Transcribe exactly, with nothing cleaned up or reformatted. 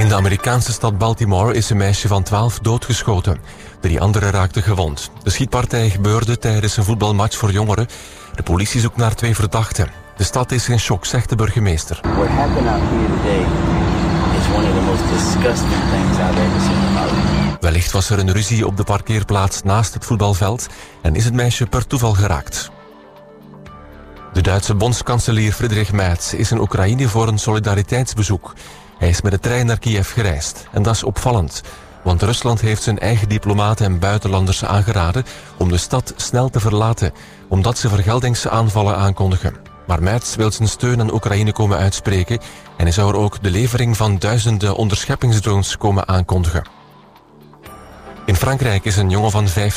In de Amerikaanse stad Baltimore is een meisje van twaalf doodgeschoten. Drie anderen raakten gewond. De schietpartij gebeurde tijdens een voetbalmatch voor jongeren. De politie zoekt naar twee verdachten. De stad is in shock, zegt de burgemeester. What happened out here today is one of the most disgusting things I've ever seen in my life. Wellicht was er een ruzie op de parkeerplaats naast het voetbalveld en is het meisje per toeval geraakt. De Duitse bondskanselier Friedrich Merz is in Oekraïne voor een solidariteitsbezoek. Hij is met de trein naar Kiev gereisd. En dat is opvallend, want Rusland heeft zijn eigen diplomaten en buitenlanders aangeraden om de stad snel te verlaten, omdat ze vergeldingsaanvallen aankondigen. Maar Merz wil zijn steun aan Oekraïne komen uitspreken en hij zou er ook de levering van duizenden onderscheppingsdrones komen aankondigen. In Frankrijk is een jongen van vijftien